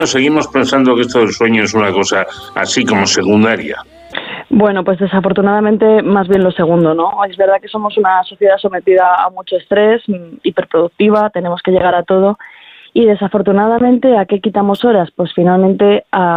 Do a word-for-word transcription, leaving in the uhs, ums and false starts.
seguimos pensando que esto del sueño es una cosa así como secundaria. Bueno, pues desafortunadamente más bien lo segundo, ¿no? Es verdad que somos una sociedad sometida a mucho estrés, hiperproductiva, tenemos que llegar a todo y desafortunadamente ¿a qué quitamos horas? Pues finalmente a